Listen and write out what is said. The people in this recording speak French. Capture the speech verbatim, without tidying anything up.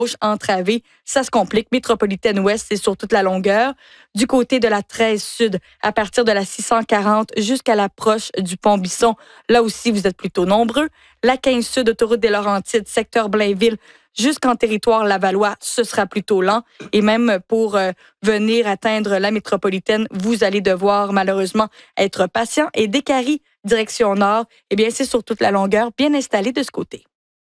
entravée. Ça se complique. Métropolitaine Ouest, c'est sur toute la longueur. Du côté de la treize Sud, à partir de la six cent quarante jusqu'à l'approche du pont Bisson, là aussi, vous êtes plutôt nombreux. La quinze Sud, autoroute des Laurentides, secteur Blainville, jusqu'en territoire lavallois, ce sera plutôt lent. Et même pour euh, venir atteindre la métropolitaine, vous allez devoir malheureusement être patient. Et Décarie, direction nord, eh bien, c'est sur toute la longueur, bien installé de ce côté.